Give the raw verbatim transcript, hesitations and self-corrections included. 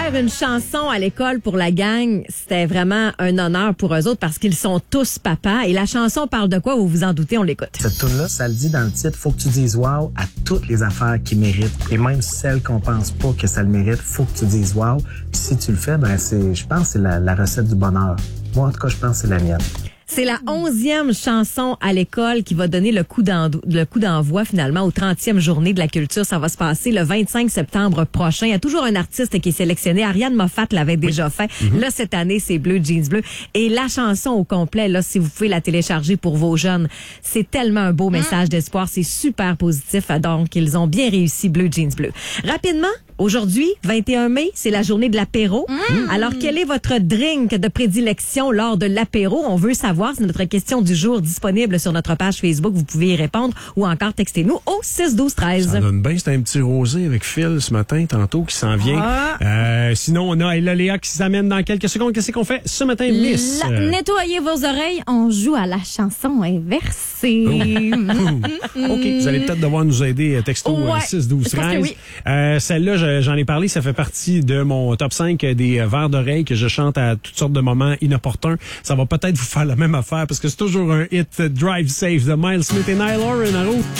faire une chanson à l'école pour la gang, c'était vraiment un honneur pour eux autres parce qu'ils sont tous papas. Et la chanson parle de quoi? Vous vous en doutez, on l'écoute. Cette tune-là, ça le dit dans le titre, faut que tu dises wow à toutes les affaires qui méritent. Et même celles qu'on pense pas que ça le mérite, faut que tu dises wow. Puis si tu le fais, ben c'est, je pense que c'est la, la recette du bonheur. Moi, en tout cas, je pense que c'est la mienne. C'est la onzième chanson à l'école qui va donner le coup d'envoi, le coup d'envoi finalement aux trentième journée de la culture. Ça va se passer le vingt-cinq septembre prochain. Il y a toujours un artiste qui est sélectionné. Ariane Moffat l'avait déjà oui. fait. Mm-hmm. Là, cette année, c'est Bleu Jeans Bleu. Et la chanson au complet, là, si vous pouvez la télécharger pour vos jeunes, c'est tellement un beau message d'espoir. C'est super positif. Donc, ils ont bien réussi Bleu Jeans Bleu. Rapidement, aujourd'hui, vingt et un mai, c'est la journée de l'apéro. Mmh. Alors, quel est votre drink de prédilection lors de l'apéro? On veut savoir. C'est notre question du jour disponible sur notre page Facebook. Vous pouvez y répondre ou encore textez-nous au six douze treize. Ça donne bien. C'est un petit rosé avec Phil ce matin, tantôt, qui s'en vient. Ah. Euh, sinon, on a Ella Léa qui s'amène dans quelques secondes. Qu'est-ce qu'on fait ce matin, Miss? La, euh... Nettoyez vos oreilles. On joue à la chanson inversée. Oh. OK. Vous allez peut-être devoir nous aider, texto ouais. six douze treize. Oui. Euh, celle-là, j'en ai parlé. Ça fait partie de mon top cinq des verres d'oreilles que je chante à toutes sortes de moments inopportuns. Ça va peut-être vous faire la même affaire parce que c'est toujours un hit Drive Safe de Miles Smith et Niall Horan à rouge.